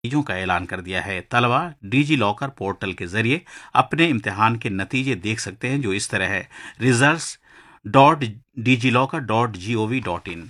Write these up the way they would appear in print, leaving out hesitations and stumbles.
نتیجوں کا اعلان کر دیا ہے۔ طلبہ ڈیجی لاکر پورٹل کے ذریعے اپنے امتحان کے نتیجے دیکھ سکتے ہیں، جو اس طرح ہے: results.digilocker.gov.in۔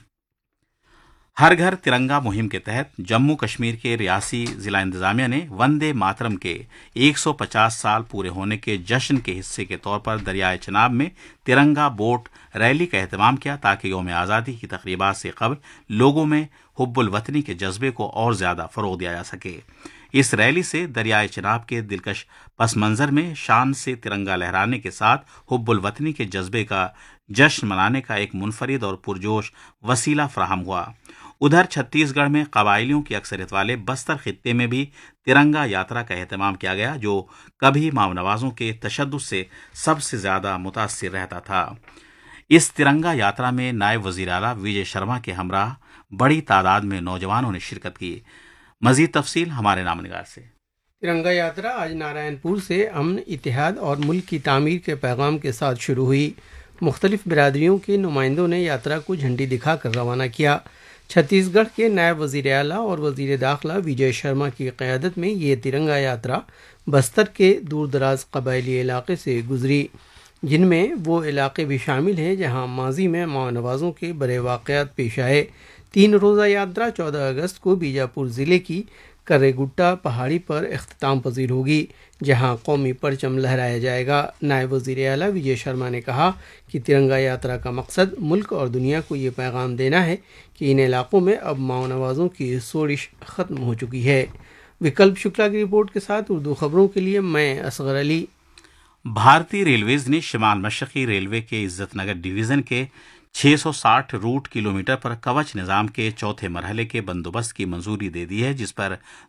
ہر گھر ترنگا مہم کے تحت جموں کشمیر کے ریاستی ضلع انتظامیہ نے وندے ماترم کے 150 سال پورے ہونے کے جشن کے حصے کے طور پر دریائے چناب میں ترنگا بوٹ ریلی کا اہتمام کیا، تاکہ یوم آزادی کی تقریبات سے قبل لوگوں میں حب الوطنی کے جذبے کو اور زیادہ فروغ دیا جا سکے۔ اس ریلی سے دریائے چناب کے دلکش پس منظر میں شان سے ترنگا لہرانے کے ساتھ حب الوطنی کے جذبے کا جشن منانے کا ایک منفرد اور پرجوش وسیلہ فراہم ہوا۔ ادھر چھتیس گڑھ میں قبائلیوں کی اکثریت والے بستر خطے میں بھی ترنگا یاترا کا اہتمام کیا گیا، جو کبھی ماؤ نوازوں کے تشدد سے سب سے زیادہ متاثر رہتا تھا۔ اس ترنگا یاترا میں نائب وزیر اعلیٰ وجے شرما کے ہمراہ بڑی تعداد میں نوجوانوں نے شرکت کی۔ مزید تفصیل ہمارے نامہ نگار سے۔ ترنگا یاترا آج نارائن پور سے امن، اتحاد اور ملک کی تعمیر کے پیغام کے ساتھ شروع ہوئی۔ مختلف برادریوں کے نمائندوں نے یاترا کو جھنڈی دکھا کر روانہ کیا۔ چھتیس گڑھ کے نائب وزیر اعلیٰ اور وزیر داخلہ وجے شرما کی قیادت میں یہ ترنگا یاترا بستر کے دور دراز قبائلی علاقے سے گزری، جن میں وہ علاقے بھی شامل ہیں جہاں ماضی میں ماؤ نوازوں کے بڑے واقعات پیش آئے۔ 3 روزہ یاترا 14 اگست کو بیجاپور ضلع کی کرے گٹا پہاڑی پر اختتام پذیر ہوگی، جہاں قومی پرچم لہرایا جائے گا۔ نائب وزیر اعلیٰ وجے شرما نے کہا کہ ترنگا یاترا کا مقصد ملک اور دنیا کو یہ پیغام دینا ہے کہ ان علاقوں میں اب ماؤ نوازوں کی سوزش ختم ہو چکی ہے۔ وکلپ شکلا کی رپورٹ کے ساتھ اردو خبروں کے لیے میں اصغر علی۔ بھارتی ریلویز نے شمال مشرقی ریلوے کے عزت نگر ڈویژن کے 660 روٹ کلومیٹر پر کوچ نظام کے چوتھے مرحلے کے بندوبست کی منظوری دے دی ہے، جس پر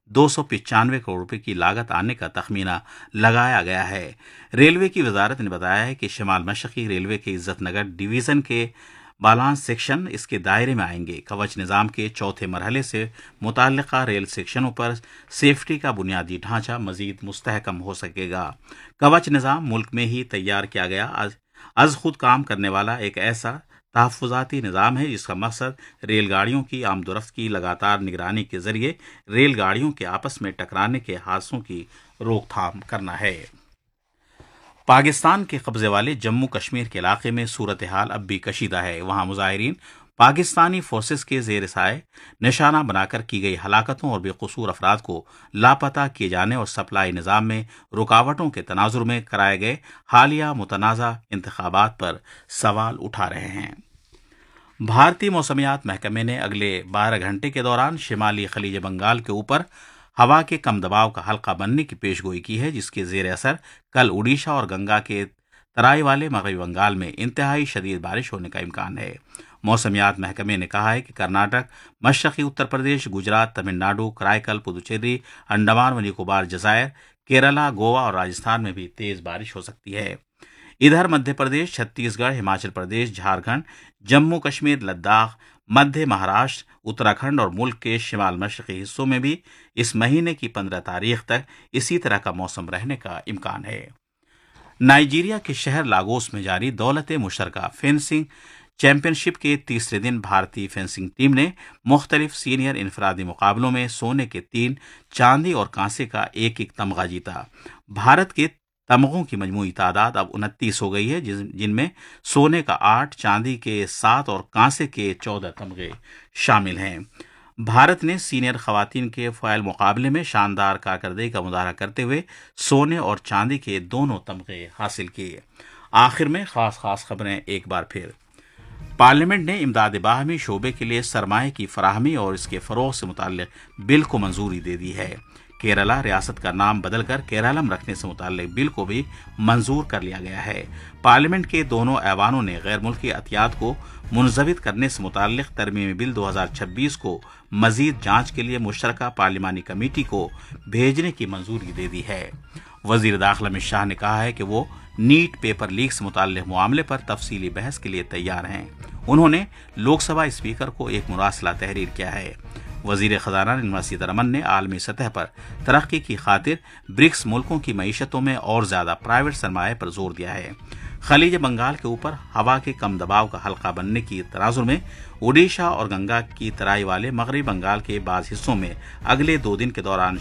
295 کروڑ روپے کی لاگت آنے کا تخمینہ لگایا گیا ہے۔ ریلوے کی وزارت نے بتایا ہے کہ شمال مشرقی ریلوے کے عزت نگر ڈویژن کے بالانس سیکشن اس کے دائرے میں آئیں گے۔ کوچ نظام کے چوتھے مرحلے سے متعلقہ ریل سیکشنوں پر سیفٹی کا بنیادی ڈھانچہ مزید مستحکم ہو سکے گا۔ کوچ نظام ملک میں ہی تیار کیا گیا از خود کام کرنے والا ایک ایسا تحفظاتی نظام ہے جس کا مقصد ریل گاڑیوں کی آمد و رفت کی لگاتار نگرانی کے ذریعے ریل گاڑیوں کے آپس میں ٹکرانے کے حادثوں کی روک تھام کرنا ہے۔ پاکستان کے قبضے والے جموں کشمیر کے علاقے میں صورتحال اب بھی کشیدہ ہے۔ وہاں مظاہرین پاکستانی فورسز کے زیر سایہ نشانہ بنا کر کی گئی ہلاکتوں اور بے قصور افراد کو لاپتہ کیے جانے اور سپلائی نظام میں رکاوٹوں کے تناظر میں کرائے گئے حالیہ متنازع انتخابات پر سوال اٹھا رہے ہیں۔ بھارتی موسمیات محکمے نے اگلے 12 گھنٹے کے دوران شمالی خلیج بنگال کے اوپر ہوا کے کم دباؤ کا حلقہ بننے کی پیشگوئی کی ہے، جس کے زیر اثر کل اڈیشہ اور گنگا کے ترائی والے مغربی بنگال میں انتہائی شدید بارش ہونے کا امکان ہے۔ موسمیات محکمے نے کہا ہے کہ کرناٹک، مشرقی اتر پردیش، گجرات، تمل ناڈو، کرائیکل، پدوچیری، انڈمان و نکوبار جزائر، کیرلا، گوا اور راجستھان میں بھی تیز بارش ہو سکتی ہے۔ ادھر مدھیہ پردیش، چھتیس گڑھ، ہماچل پردیش، جھارکھنڈ، جموں کشمیر، لداخ، مدھیہ مہاراشٹر، اتراکھنڈ اور ملک کے شمال مشرقی حصوں میں بھی اس مہینے کی 15 تاریخ تک اسی طرح کا موسم رہنے کا امکان ہے۔ نائجیریا کے شہر لاگوس میں جاری دولت مشترکہ فینسنگ چیمپئن شپ کے تیسرے دن بھارتی فینسنگ ٹیم نے مختلف سینئر انفرادی مقابلوں میں سونے کے 3، چاندی اور کانسے کا 1 تمغہ جیتا۔ بھارت کے تمغوں کی مجموعی تعداد اب 29 ہو گئی ہے، جن میں سونے کا 8، چاندی کے 7 اور کانسے کے 14 تمغے شامل ہیں۔ بھارت نے سینئر خواتین کے فائل مقابلے میں شاندار کارکردگی کا مظاہرہ کرتے ہوئے سونے اور چاندی کے دونوں تمغے حاصل کیے۔ آخر میں خاص خبریں ایک بار پھر۔ پارلیمنٹ نے امداد باہمی شعبے کے لیے سرمایہ کی فراہمی اور اس کے فروغ سے متعلق بل کو منظوری دے دی ہے۔ کیرلا ریاست کا نام بدل کر کیرالم رکھنے سے متعلق بل کو بھی منظور کر لیا گیا ہے۔ پارلیمنٹ کے دونوں ایوانوں نے غیر ملکی عطیات کو منضبط کرنے سے متعلق ترمیمی بل 2026 کو مزید جانچ کے لیے مشترکہ پارلیمانی کمیٹی کو بھیجنے کی منظوری دے دی ہے۔ وزیر داخلہ امت شاہ نے کہا ہے کہ وہ نیٹ پیپر لیک سے متعلق معاملے پر تفصیلی بحث کے لیے تیار ہیں۔ انہوں نے لوک سبھا اسپیکر کو ایک مراسلہ تحریر کیا ہے۔ وزیر خزانہ نرملا سیتارمن نے عالمی سطح پر ترقی کی خاطر برکس ملکوں کی معیشتوں میں اور زیادہ پرائیویٹ سرمایہ پر زور دیا ہے۔ خلیج بنگال کے اوپر ہوا کے کم دباؤ کا حلقہ بننے کی تناظر میں اوڈیشہ اور گنگا کی ترائی والے مغربی بنگال کے بعض حصوں میں اگلے 2 دن کے دوران